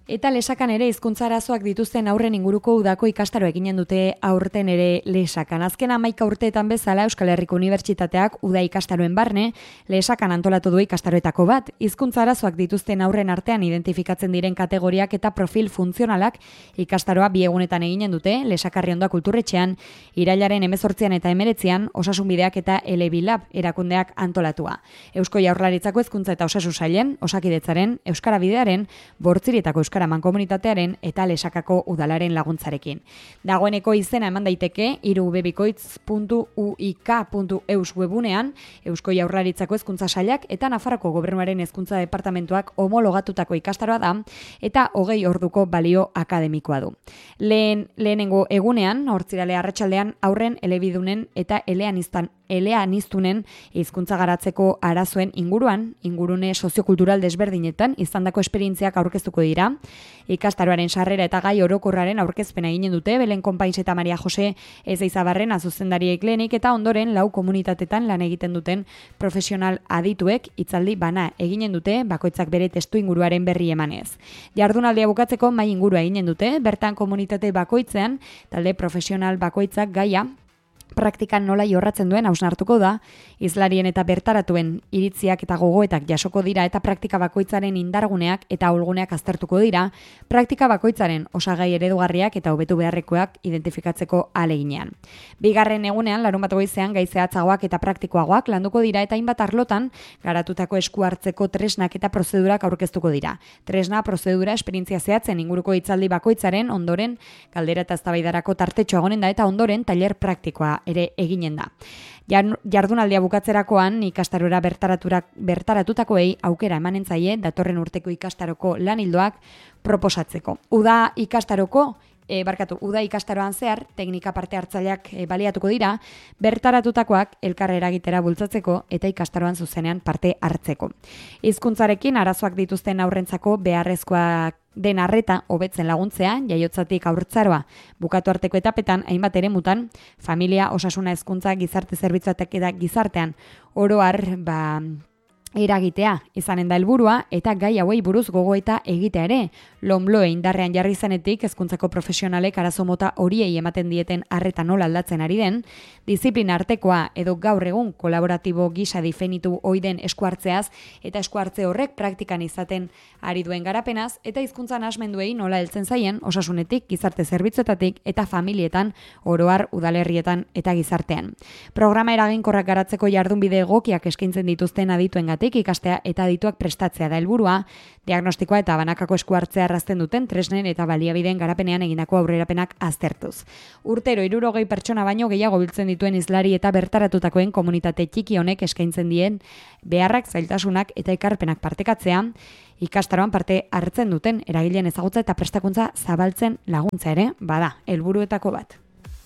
Eta lesakan ere hizkuntza arazoak dituzten aurren inguruko udako ikastaro eginen dute aurten ere lesakan. Azken 11 urteetan bezala Euskal Herriko Unibertsitateak uda ikastaroen barne lesakan antolatu du ikastaroetako bat. Hizkuntza arazoak dituzten aurren artean identifikatzen diren kategoriak eta profil funtzionalak ikastaroa bi egunetan eginen dute Lesakarri Ondoa Kulturretxean irailaren 18an eta 19an Osasunbideak eta Elebilab erakundeak antolatua. Eusko Jaurlaritzako Hezkuntza eta Osasun Sailen, Osakidetzaren, Euskara Bidearen, Bortzirietako Euskara Mankomunitatearen eta Lesakako udalaren laguntzarekin. Dagoeneko izena eman daiteke irubebikoitz.uik.eus webunean Eusko Jaurlaritzako Hezkuntza Sailak eta Nafarroko Gobernuaren Hezkuntza Departamentuak homologatutako ikastaroa da eta 20 orduko balio akademikoa du. Lehenengo egunean, hortzirale arratsaldean aurren elebidunen eta eleaniztunen hizkuntza garatzeko arazoen ingurune soziokultural desberdinetan izandako esperientziak aurkeztuko dira. Ikastaroaren sarrera eta gai orokorraren aurkezpena eginen dute Belen Konpains eta Maria Jose Ezeizabarren zuzendariek lehenik eta ondoren 4 komunitatetan lan egiten duten profesional adituek hitzaldi bana eginen dute bakoitzak bere testuinguruaren berri emanez. Jardunaldia bukatzeko mahai ingurua eginen dute, bertan komunitate bakoitzean talde profesional bakoitzak gaia praktikan nola jorratzen duen hausnartuko da, hizlarien eta bertaratuen iritziak eta gogoetak jasoko dira eta praktika bakoitzaren indarguneak eta ahulguneak aztertuko dira, praktika bakoitzaren osagai eredugarriak eta hobetu beharrekoak identifikatzeko ahaleginean. Bigarren egunean, larunbat goizean, gai zehatzagoak eta praktikoagoak landuko dira eta hainbat arlotan garatutako esku hartzeko tresnak eta prozedurak aurkeztuko dira. Tresna, prozedura, esperientzia zehatzen inguruko hitzaldi bakoitzaren ondoren galdera eta eztabaidarako tartetxoa egonen da eta ondoren tailer praktikoa ere eginen da. Jardunaldia bukatzerakoan ikastarora bertaratutakoei aukera emanen zaie datorren urteko ikastaroko lanildoak proposatzeko. Uda ikastaroan zehar, teknika parte hartzaileak baliatuko dira, bertaratutakoak elkar eragitera bultzatzeko eta ikastaroan zuzenean parte hartzeko. Hizkuntzarekin arazoak dituzten aurrentzako beharrezkoak den arreta hobetzen laguntzea, jaiotzatik haurtzaroa bukatu arteko etapetan, hainbat eremutan, familia, osasuna, hezkuntza, gizarte zerbitzuak eta gizartean oro har eragitea izanen da helburua eta gai hauei buruz gogoeta egitea ere. Lonbloe indarrean jarri zenetik hezkuntzako profesionalek arazo mota horiei ematen dieten arreta nola aldatzen ari den, disiplina artekoa edo gaur egun kolaboratibo gisa definitu ohi den eskuartzeaz eta eskuartze horrek praktikan izaten ari duen garapenaz eta hizkuntza nahasmenduei nola heltzen zaien osasunetik, gizarte zerbitzuetatik eta familietan oro har udalerrietan eta gizartean. Programa eraginkorrak garatzeko jardunbide egokiak eskaintzen dituzten adituengatik ikastea eta adituak prestatzea da helburua, diagnostikoa eta banakako eskuartzea errazten duten tresnen eta baliabideen garapenean egindako aurrerapenak aztertuz. Urtero 60 pertsona baino gehiago biltzen dituen hizlari eta bertaratutakoen komunitate txiki honek eskaintzen dien beharrak, zailtasunak eta ekarpenak partekatzea, ikastaroan parte hartzen duten eragileen ezagutza eta prestakuntza zabaltzen laguntza ere, bada, helburuetako bat.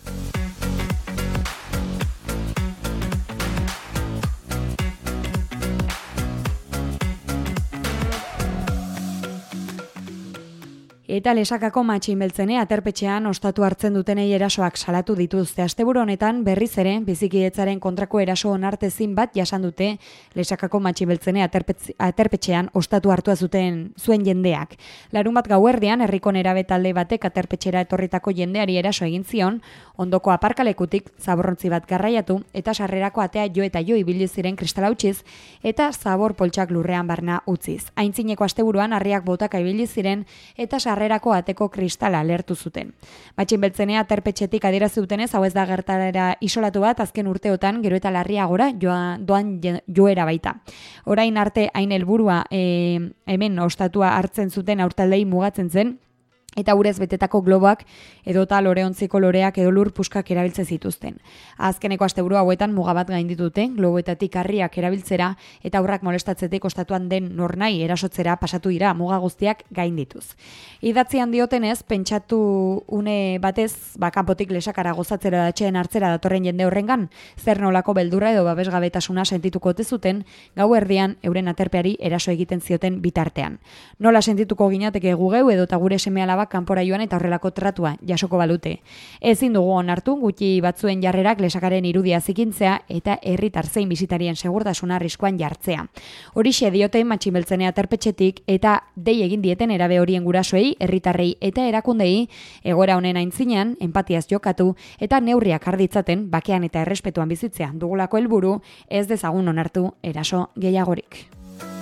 Eta Lesakako Matxin Beltzene aterpetxean ostatu hartzen dutenei erasoak salatu dituzte. Asteburu honetan berriz ere bizikidetzaren kontrako eraso onartezin bat jasan dute Lesakako Matxin Beltzene aterpetxean ostatu hartua zuen jendeak. Larunbat gauerdian herriko nerabe talde batek aterpetxera etorritako jendeari eraso egin zion, ondoko aparkalekutik zaborrontzi bat garraiatu eta sarrerako atea jo eta jo ibili ziren kristala utziz eta zabor poltsak lurrean barna utziz. Aintzineko asteburuan harriak botaka ibili ziren eta sarrerako ateko kristala lertu zuten. Matxin Beltzenea aterpetxetik adierazi dutenez, hau ez da gertaera isolatu bat, azken urteotan gero eta larriagora doan joera baita. Orain arte hain helburua hemen ostatua hartzen zuten aurtaldei mugatzen zen, eta urez betetako globoak edota loreontziko loreak edo lur puskak erabiltzen zituzten. Azkeneko asteburu hauetan muga bat gainditute, globoetatik harriak erabiltzera eta aurrak molestatzetik ostatuan den nornai erasotzera pasatu dira muga guztiak gaindituz. Idatzian diotenez, pentsatu une batez, kanpotik Lesakara gozatzera datxeen hartzera datorren jende horrengan, zer nolako beldurra edo babesgabetasuna sentituko ote zuten, gau erdian euren aterpeari eraso egiten zioten bitartean. Nola sentituko ginateke gu geu edota gure seme alaba alabak kanpora joan eta horrelako tratua jasoko balute. Ezin dugu onartu gutxi batzuen jarrerak lesakaren irudia zikintzea eta herritar zein bisitarien segurtasuna arriskuan jartzea. Horixe diote Matxinbeltzenea terpetxetik eta dei egin dieten erabe horien gurasoei, herritarrei eta erakundei egoera honen aintzinean enpatiaz jokatu eta neurriak har ditzaten bakean eta errespetuan bizitzea dugulako helburu, ez dezagun onartu eraso gehiagorik.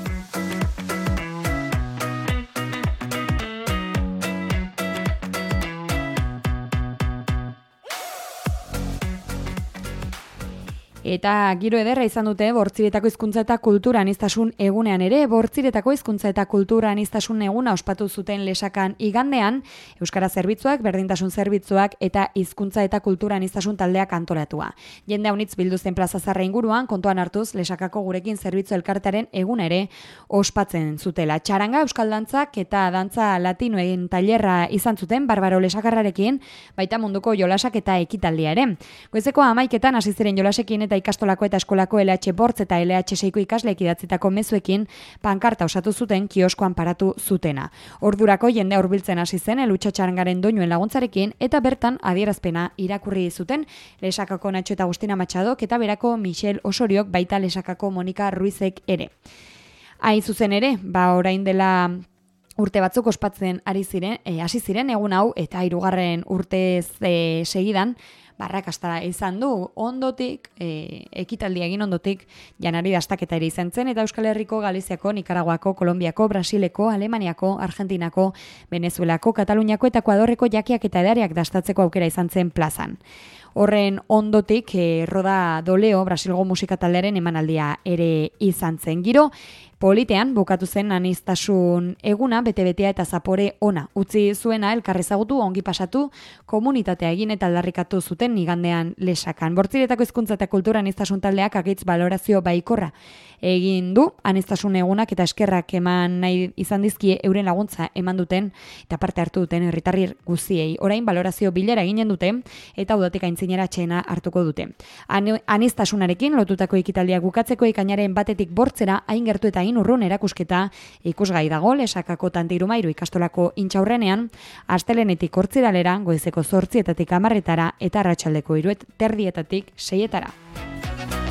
Eta giro ederra izan dute Bortziretako hizkuntza eta kultura aniztasun egunean ere, Bortziretako hizkuntza eta kultura aniztasun eguna ospatu zuten Lesakan igandean, euskara zerbitzuak, berdintasun zerbitzuak eta hizkuntza eta kultura aniztasun taldeak antolatua. Jende haunitz bildu zen Plaza Zarra inguruan, kontuan hartuz Lesakako gurekin zerbitzu elkartearen eguna ere ospatzen zutela. Txaranga, euskal dantzak eta dantza latinoen tailerra izan zuten Barbaro Lesakarrarekin, baita munduko jolasak eta ekitaldia ere. Goizeko 11etan hasi ziren jolasekin eta ikastolako eta eskolako LH Bortz eta LH Seiko ikasleek idatzitako mezuekin pankarta osatu zuten kioskoan paratu zutena. Ordurako jendea hurbiltzen hasi zen Elutxo Txarangaren doinuen laguntzarekin eta bertan adierazpena irakurri zuten Lesakako Natxo eta Agustina Matxadok eta berako Michel Osoriok baita Lesakako Monika Ruizek ere. Hain zuzen ere, orain dela urte batzuk ospatzen hasi ziren egun hau eta 3. urtez segidan barrakasta izan du ondotik, ekitaldia egin ondotik, janari dastaketa ere izan zen, eta Euskal Herriko, Galiziako, Nikaraguako, Kolonbiako, Brasileko, Alemaniako, Argentinako, Venezuelako, Kataluniako eta Ekuadorreko jakiak eta edariak dastatzeko aukera izan zen plazan. Horren ondotik, Roda Doleo, Brasilgo musika taldearen emanaldia ere izan zen. Giro, politean bukatu zen aniztasun eguna, bete-betea eta zapore ona. Utzi zuena elkarrezagutu, ongi pasatu, komunitatea egin eta aldarrikatu zuten igandean Lesakan. Bortziretako hizkuntza eta kultura aniztasun taldeak agitz balorazio baikorra egin du, aniztasun egunak eta eskerrak eman nahi izan dizkie euren laguntza eman duten eta parte hartu duten herritarri guztiei. Orain balorazio bilera eginen dute eta udatik aintzinera txena hartuko dute. Aniztasunarekin lotutako ekitaldiak bukatzeko ekainaren 1 bortzera hain gertu eta hain urrun erakusketa ikusgai dago Lesakako Tantirumairu ikastolako intxaurrenean, astelenetik 8 goizeko 8 10 eta arratsaldeko 3:30 6.